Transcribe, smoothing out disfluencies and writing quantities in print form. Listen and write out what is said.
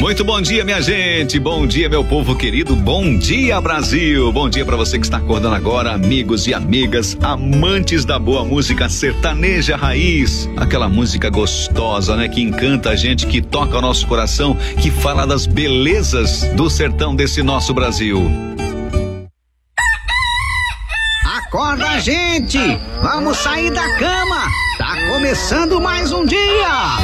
Muito bom dia, minha gente. Bom dia, meu povo querido. Bom dia, Brasil. Bom dia pra você que está acordando agora, amigos e amigas, amantes da boa música sertaneja raiz. Aquela música gostosa, né? Que encanta a gente, que toca o nosso coração, que fala das belezas do sertão desse nosso Brasil. Acorda, gente! Vamos sair da cama! Tá começando mais um dia!